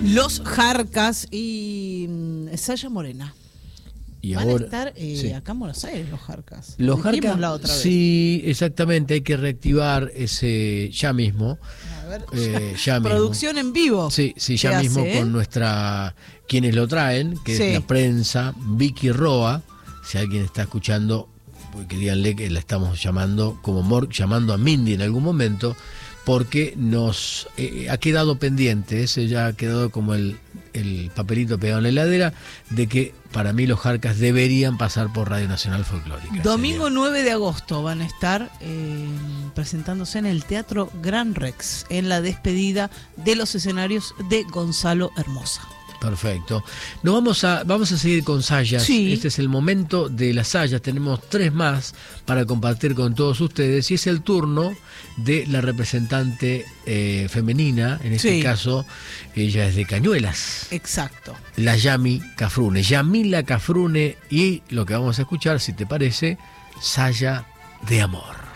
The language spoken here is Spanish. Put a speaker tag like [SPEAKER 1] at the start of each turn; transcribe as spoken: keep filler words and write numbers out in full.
[SPEAKER 1] Los Jarcas y mm, Saya Morena.
[SPEAKER 2] Y
[SPEAKER 1] Van
[SPEAKER 2] ahora,
[SPEAKER 1] a estar eh,
[SPEAKER 2] sí.
[SPEAKER 1] acá en Buenos Aires los Jarcas.
[SPEAKER 2] Los
[SPEAKER 1] Dijimos
[SPEAKER 2] Jarcas,
[SPEAKER 1] la otra vez.
[SPEAKER 2] sí, exactamente, hay que reactivar ese ya mismo.
[SPEAKER 1] A ver,
[SPEAKER 2] Eh, ya mismo.
[SPEAKER 1] producción en vivo.
[SPEAKER 2] Sí, sí, ya
[SPEAKER 1] Se
[SPEAKER 2] mismo
[SPEAKER 1] hace, ¿eh?
[SPEAKER 2] con nuestra, quienes lo traen, que
[SPEAKER 1] Sí.
[SPEAKER 2] es la prensa, Vicky Roa. Si alguien está escuchando, porque díganle que la estamos llamando como Mork, llamando a Mindy en algún momento, porque nos eh, ha quedado pendiente, ese ya ha quedado como el, el papelito pegado en la heladera, de que para mí los Jarcas deberían pasar por Radio Nacional Folclórica.
[SPEAKER 1] Domingo
[SPEAKER 2] Sería.
[SPEAKER 1] nueve de agosto van a estar eh, presentándose en el Teatro Gran Rex, en la despedida de los escenarios de Gonzalo Hermosa.
[SPEAKER 2] Perfecto. Nos vamos a, vamos a seguir con sayas.
[SPEAKER 1] Sí.
[SPEAKER 2] Este es el momento de las sayas. Tenemos tres más para compartir con todos ustedes y es el turno de la representante eh, femenina. En este
[SPEAKER 1] Sí.
[SPEAKER 2] caso, ella es de Cañuelas.
[SPEAKER 1] Exacto.
[SPEAKER 2] La Yami Cafrune. Yamila Cafrune y lo que vamos a escuchar, si te parece, Saya de Amor.